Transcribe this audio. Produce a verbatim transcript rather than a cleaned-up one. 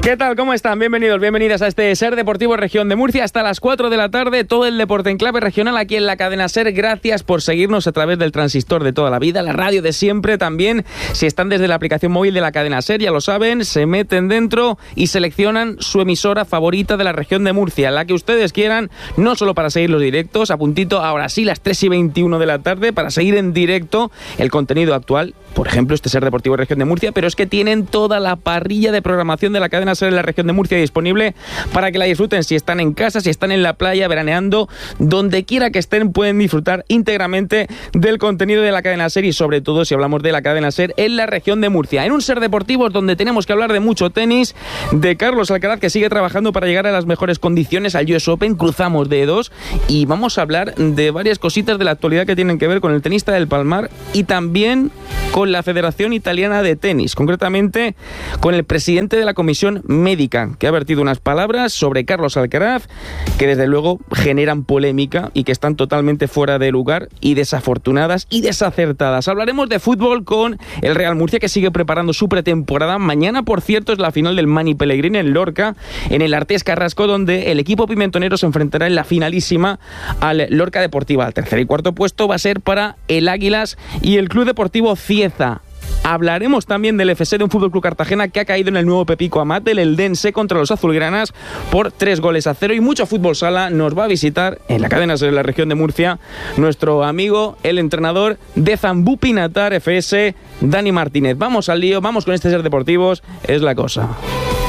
¿Qué tal? ¿Cómo están? Bienvenidos, bienvenidas a este Ser Deportivo Región de Murcia. Hasta las cuatro de la tarde, todo el deporte en clave regional aquí en la cadena Ser. Gracias por seguirnos a través del transistor de toda la vida, la radio de siempre también. Si están desde la aplicación móvil de la cadena Ser, ya lo saben, se meten dentro y seleccionan su emisora favorita de la región de Murcia, la que ustedes quieran, no solo para seguir los directos, a puntito, ahora sí, las tres y veintiuno de la tarde, para seguir en directo el contenido actual, por ejemplo, este Ser Deportivo Región de Murcia, pero es que tienen toda la parrilla de programación de la cadena Ser en la región de Murcia disponible para que la disfruten. Si están en casa, si están en la playa, veraneando, donde quiera que estén, pueden disfrutar íntegramente del contenido de la cadena Ser y sobre todo si hablamos de la cadena Ser en la región de Murcia. En un Ser Deportivo donde tenemos que hablar de mucho tenis, de Carlos Alcaraz, que sigue trabajando para llegar a las mejores condiciones al U S Open, cruzamos dedos y vamos a hablar de varias cositas de la actualidad que tienen que ver con el tenista del Palmar y también con la Federación Italiana de Tenis, concretamente con el presidente de la Comisión Médica, que ha vertido unas palabras sobre Carlos Alcaraz que desde luego generan polémica y que están totalmente fuera de lugar y desafortunadas y desacertadas. Hablaremos de fútbol con el Real Murcia, que sigue preparando su pretemporada. Mañana, por cierto, es la final del Mani Pellegrini en Lorca, en el Artés Carrasco, donde el equipo pimentonero se enfrentará en la finalísima al Lorca Deportiva. El tercer y cuarto puesto va a ser para el Águilas y el Club Deportivo Cieza. Hablaremos también del F C de un Fútbol Club Cartagena que ha caído en el nuevo Pepico Amat del Eldense contra los azulgranas por tres goles a cero, y mucho fútbol sala. Nos va a visitar en la cadena de la región de Murcia nuestro amigo, el entrenador de Zambú Pinatar F S, Dani Martínez. Vamos al lío, vamos con este Ser Deportivos, es la cosa.